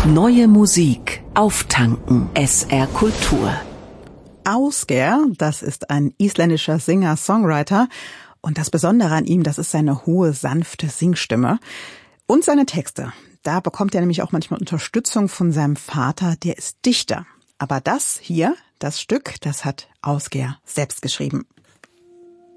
Neue Musik auftanken. SR Kultur. Ásgeir, das ist ein isländischer Singer-Songwriter. Und das Besondere an ihm, das ist seine hohe, sanfte Singstimme. Und seine Texte. Da bekommt er nämlich auch manchmal Unterstützung von seinem Vater, der ist Dichter. Aber das hier, das Stück, das hat Ásgeir selbst geschrieben.